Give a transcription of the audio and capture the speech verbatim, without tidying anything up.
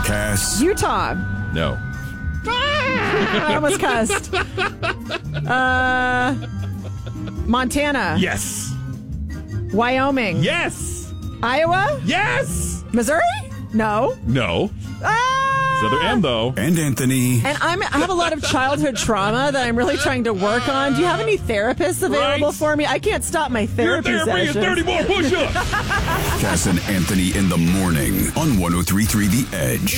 Cass. Utah. No. I almost cussed. Uh, Montana. Yes. Wyoming. Yes. Iowa. Yes. Missouri? No. No. Ah! It's other M, though. And Anthony. And I'm, I have a lot of childhood trauma that I'm really trying to work on. Do you have any therapists available Right. for me? I can't stop my therapy Your therapy is sessions. thirty more push-ups. Cass and Anthony in the morning on one oh three point three The Edge.